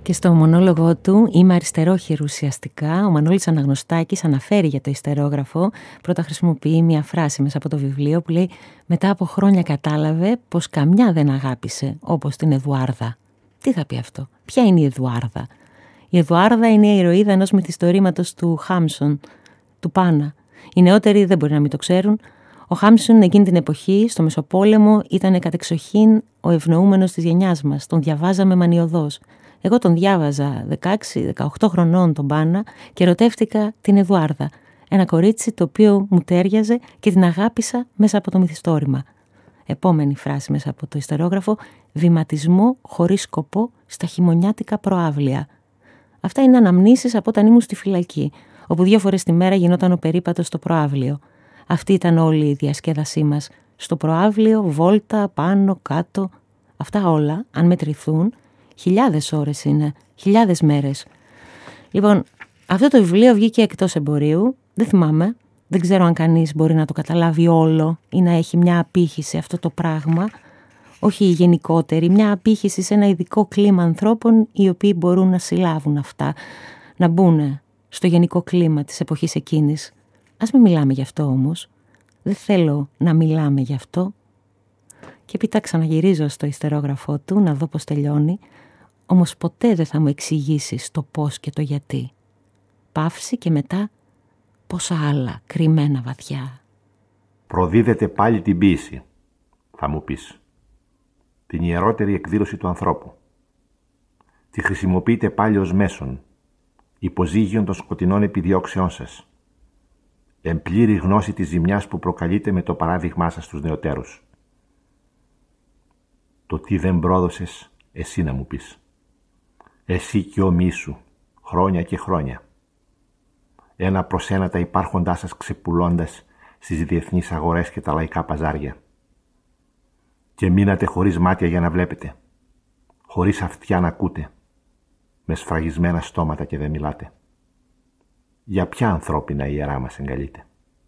Και στο μονόλογο του «Είμαι αριστερόχειρο» ουσιαστικά, ο Μανώλης Αναγνωστάκης αναφέρει για το ιστερόγραφο. Πρώτα χρησιμοποιεί μια φράση μέσα από το βιβλίο που λέει «Μετά από χρόνια κατάλαβε πως καμιά δεν αγάπησε όπως την Εδουάρδα». Τι θα πει αυτό? Ποια είναι η Εδουάρδα? Η Εδουάρδα είναι η ηρωίδα ενός μυθιστορήματος του Χάμσον, του Πάνα. Οι νεότεροι δεν μπορεί να μην το ξέρουν. Ο Χάμσον εκείνη την εποχή, στο Μεσοπόλεμο, ήταν κατεξοχήν ο ευνοούμενος της γενιάς μας. Τον διαβάζαμε μανιωδώς. Εγώ τον διάβαζα 16-18 χρονών τον Πάνα και ερωτεύτηκα την Εδουάρδα. Ένα κορίτσι το οποίο μου τέριαζε και την αγάπησα μέσα από το μυθιστόρημα. Επόμενη φράση μέσα από το ιστερόγραφο: «Βηματισμό χωρίς σκοπό στα χειμωνιάτικα προαύλια». Αυτά είναι αναμνήσεις από όταν ήμουν στη φυλακή, όπου 2 φορές τη μέρα γινόταν ο περίπατος στο προαύλιο. Αυτή ήταν όλη η διασκέδασή μας. Στο προαύλιο, βόλτα, πάνω, κάτω. Αυτά όλα, αν μετρηθούν, 1000 ώρες είναι, 1000 μέρες. Λοιπόν, αυτό το βιβλίο βγήκε εκτός εμπορίου, δεν θυμάμαι, δεν ξέρω αν κανείς μπορεί να το καταλάβει όλο ή να έχει μια απήχηση αυτό το πράγμα, όχι η γενικότερη, μια απήχηση σε ένα ειδικό κλίμα ανθρώπων οι οποίοι μπορούν να συλλάβουν αυτά, να μπουν στο γενικό κλίμα της εποχής εκείνης. Ας μην μιλάμε γι' αυτό όμως, δεν θέλω να μιλάμε γι' αυτό. Και έπειτα ξαναγυρίζω στο ιστερόγραφό του να δω πώς τελειώνει. Όμως ποτέ δεν θα μου εξηγήσεις το πώς και το γιατί. Παύση και μετά πόσα άλλα κρυμμένα βαθιά. Προδίδεται πάλι την ποίηση, θα μου πεις. Την ιερότερη εκδήλωση του ανθρώπου. Τη χρησιμοποιείτε πάλι ως μέσον, υποζύγιον των σκοτεινών επιδιώξεών σας. Εν πλήρη γνώση της ζημιάς που προκαλείτε με το παράδειγμά σας στους νεωτέρους. Το τι δεν πρόδωσες, εσύ να μου πεις. Εσύ και ο μη σου, χρόνια και χρόνια. Ένα προς ένα τα υπάρχοντά σας ξεπουλώντας στις διεθνείς αγορές και τα λαϊκά παζάρια. Και μείνατε χωρίς μάτια για να βλέπετε, χωρίς αυτιά να ακούτε, με σφραγισμένα στόματα και δεν μιλάτε. Για ποια ανθρώπινα ιερά μας εγκαλείτε?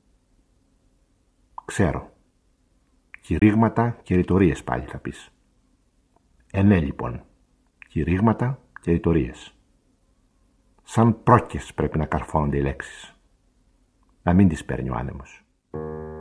Ξέρω. Κηρύγματα και ρητορίες πάλι θα πεις. Ναι λοιπόν, κηρύγματα και ρητορίες. Σαν πρόκες πρέπει να καρφώνονται οι λέξεις. Να μην τις παίρνει ο άνεμος.